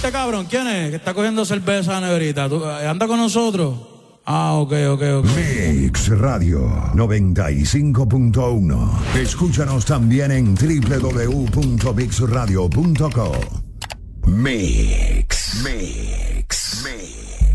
este cabrón? ¿Quién es? Que está cogiendo cerveza a la neverita. ¿Anda con nosotros? Ah, ok. Mix Radio 95.1. Escúchanos también en www.mixradio.co. Mix.